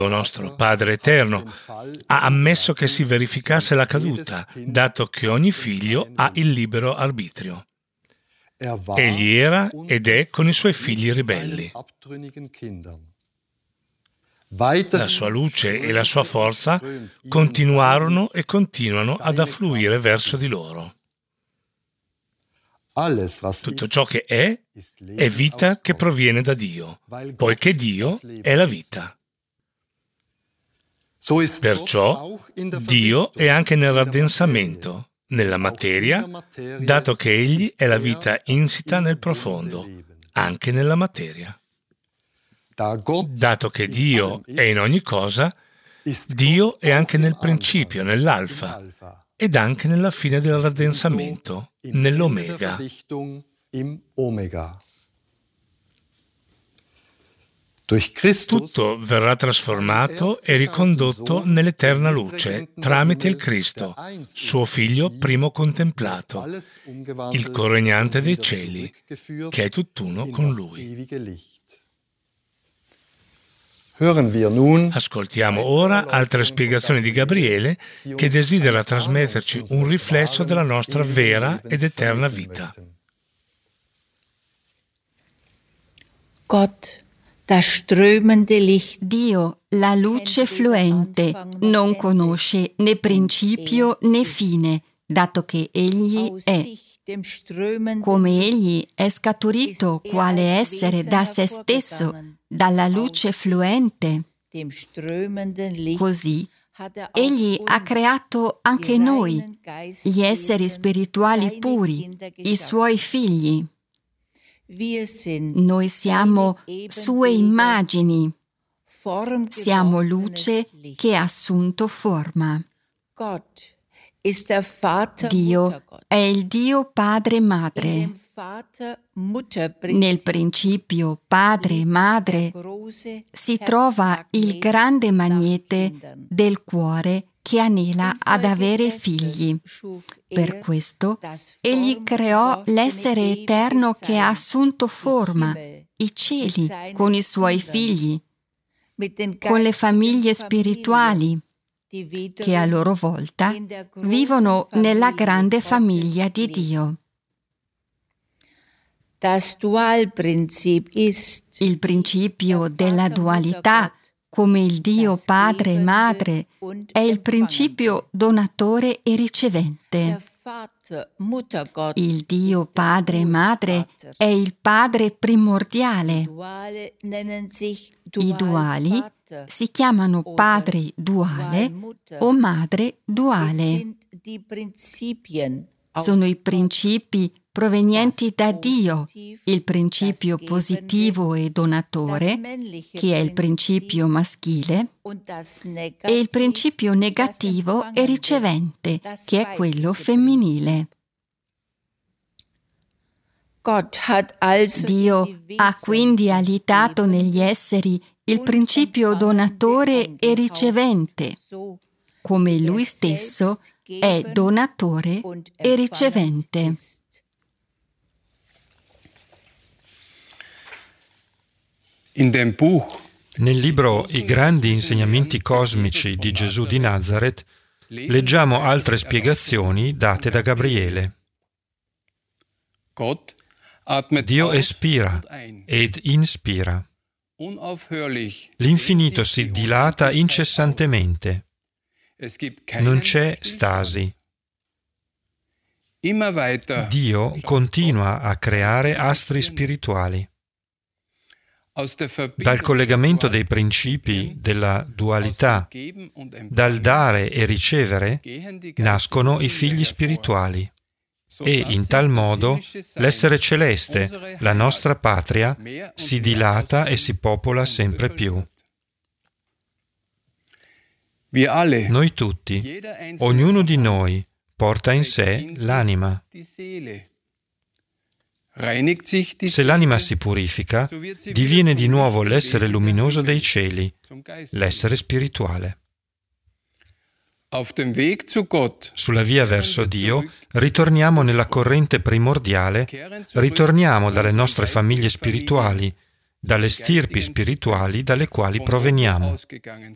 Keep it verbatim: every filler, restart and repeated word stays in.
nostro Padre Eterno, ha ammesso che si verificasse la caduta, dato che ogni figlio ha il libero arbitrio. Egli era ed è con i suoi figli ribelli. La sua luce e la sua forza continuarono e continuano ad affluire verso di loro. Tutto ciò che è, è vita che proviene da Dio, poiché Dio è la vita. Perciò Dio è anche nel raddensamento, nella materia, dato che Egli è la vita insita nel profondo, anche nella materia. Dato che Dio è in ogni cosa, Dio è anche nel principio, nell'alfa, ed anche nella fine del raddensamento, nell'omega. Tutto verrà trasformato e ricondotto nell'eterna luce tramite il Cristo, suo Figlio primo contemplato, il coregnante dei cieli, che è tutt'uno con Lui. Ascoltiamo ora altre spiegazioni di Gabriele che desidera trasmetterci un riflesso della nostra vera ed eterna vita. Gott, das strömende Licht. Dio, la luce fluente, non conosce né principio né fine, dato che Egli è. Come Egli è scaturito quale essere da se stesso, dalla luce fluente, così Egli ha creato anche noi, gli esseri spirituali puri, i Suoi figli. Noi siamo Sue immagini, siamo luce che ha assunto forma. Dio è il Dio Padre e Madre. Nel principio Padre e Madre si trova il grande magnete del cuore che anela ad avere figli. Per questo Egli creò l'essere eterno che ha assunto forma, i cieli, con i Suoi figli, con le famiglie spirituali, che a loro volta vivono nella grande famiglia di Dio. Il principio della dualità, come il Dio Padre e Madre, è il principio donatore e ricevente. Il Dio Padre e Madre è il Padre primordiale. I duali si chiamano padre duale o madre duale. Sono i principi provenienti da Dio, il principio positivo e donatore, che è il principio maschile, e il principio negativo e ricevente, che è quello femminile. Dio ha quindi alitato negli esseri il principio donatore e ricevente, come Lui stesso è donatore e ricevente. Nel libro I grandi insegnamenti cosmici di Gesù di Nazareth leggiamo altre spiegazioni date da Gabriele. Dio espira ed inspira. L'infinito si dilata incessantemente. Non c'è stasi. Dio continua a creare astri spirituali. Dal collegamento dei principi della dualità, dal dare e ricevere, nascono i figli spirituali. E in tal modo l'essere celeste, la nostra patria, si dilata e si popola sempre più. Noi tutti, ognuno di noi, porta in sé l'anima. Se l'anima si purifica, diviene di nuovo l'essere luminoso dei cieli, l'essere spirituale. Sulla via verso Dio, ritorniamo nella corrente primordiale, ritorniamo dalle nostre famiglie spirituali, dalle stirpi spirituali dalle quali proveniamo.